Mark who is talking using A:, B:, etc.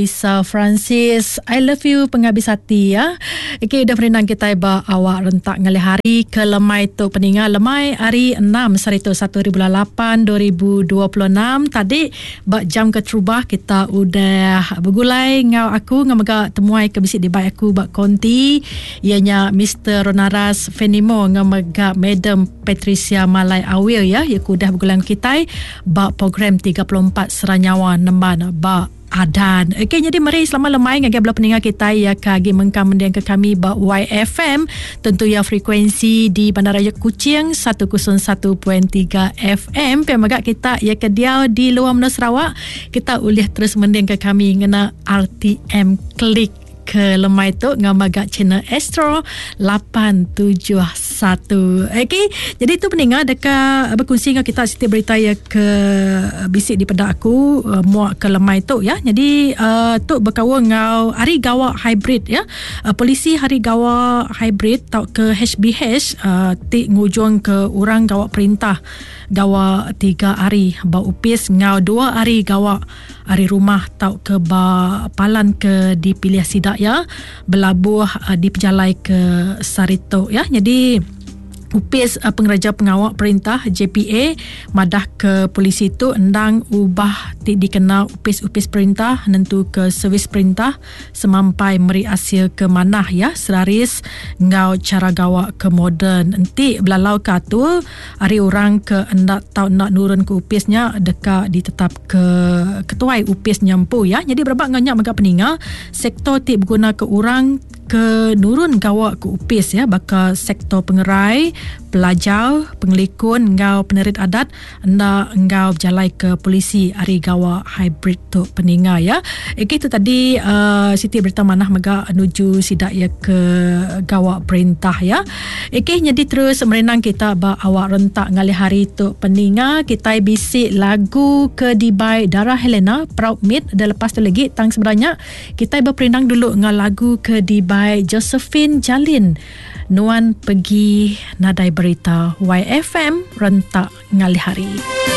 A: Lisa Francis, I love you penghabis hati ya. Okay, dah perinang kita ba awak rentak ngalih hari ke lemai tu peninga lemai hari 6 sarito 1 bulan 8 2026 tadi ba jam ke terubah kita udah bergulai ngau aku ngamaga temuai ke bisik di baik aku ba konti ianya Mr. Ronaras Fenimo ngamaga Madam Patricia Malai Awil ya aku dah bergulai kita ba program 34 Seranyawa Nemban ba Adan. Okey, jadi mari selama lemai ngagi belah peningat kita ya kagi mengkam mendiang ke kami ba YFM tentu ya frekuensi di Bandaraya Kuching 101.3 FM pemaga kita ya ke dia di luar Menara Sarawak kita boleh terus mendiang ke kami ngena RTM klik ke lemai tu ngamaga channel Astro 871. Okey, jadi tu pendengar dekat berkongsi dengan kita setiap berita ya ke bisik di pada aku muak ke lemai tu ya. Jadi tu berkawan ngau hari gawa hybrid ya. Polisi hari gawa hybrid tau ke HBH ti ngujung ke orang gawa perintah gawa 3 hari ba upis ngau 2 hari gawa hari rumah tau ke ba palan ke dipilih sidak ya belabuh di pejalai ke Sarito ya. Jadi upis pengereja pengawal perintah JPA madah ke polisi itu endang ubah dikenal upis perintah nentu ke servis perintah semampai meri asil ke manah ya seraris ngau cara gawa ke moden nanti belalau ke tu hari orang ke endak tahu nak nurun ke upisnya dekat ditetap ke ketuai upis nyampu ya. Jadi berapa banyak maka peninga sektor ti berguna ke orang ke nurun gawa ke upis ya baka sektor pengerai pelajar pengelikun ngau penerit adat anda ngau berjalai ke polisi hari gawa hybrid tu peninga ya. Itu tadi Siti berita manah mega menuju sidak ya ke gawa perintah ya. Jadi terus merenang kita ba awak rentak ngalih hari tu peninga kita bisik lagu ke dibai Dara Helena Proud Meet dan lepas tu lagi tang sebenarnya kita berperenang dulu ngal lagu ke dibai Josephine Jalin Nuan Pergi Nadai Berita YFM rentak ngalih hari.